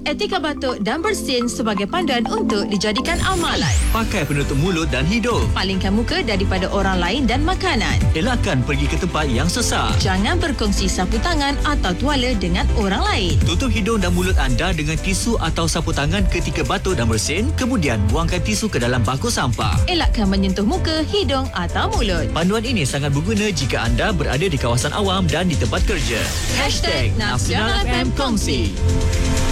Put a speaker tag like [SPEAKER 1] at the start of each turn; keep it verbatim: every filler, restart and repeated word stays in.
[SPEAKER 1] etika batuk dan bersin sebagai panduan untuk dijadikan amalan.
[SPEAKER 2] Pakai penutup mulut dan hidung.
[SPEAKER 1] Palingkan muka daripada orang lain dan makanan.
[SPEAKER 2] Elakkan pergi ke tempat yang sesak.
[SPEAKER 1] Jangan berkongsi sapu tangan atau tuala dengan orang lain.
[SPEAKER 2] Tutup hidung dan mulut anda dengan tisu atau sapu tangan ketika batuk dan bersin, kemudian buangkan tisu ke dalam bako sampah.
[SPEAKER 1] Elakkan menyentuh muka, hidung atau mulut.
[SPEAKER 2] Panduan ini sangat berguna jika anda berada di kawasan awam dan di tempat kerja.
[SPEAKER 1] Hashtag Nasional F M Kongsi.